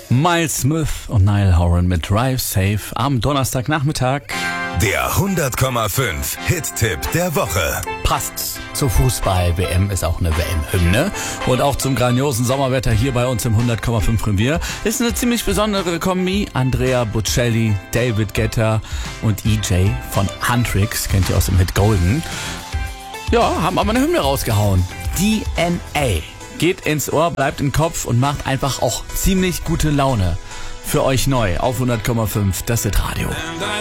Miles Smith und Niall Horan mit Drive Safe am Donnerstagnachmittag. Der 100,5 Hit-Tipp der Woche. Passt zur Fußball-WM, ist auch eine WM-Hymne. Und auch zum grandiosen Sommerwetter hier bei uns im 100,5 Revier. Ist eine ziemlich besondere Kombi. Andrea Bocelli, David Guetta und EJ von Huntrix, kennt ihr aus dem Hit Golden. Ja, haben aber eine Hymne rausgehauen. DNA. Geht ins Ohr, bleibt im Kopf und macht einfach auch ziemlich gute Laune. Für euch neu auf 100,5, das Hit Radio.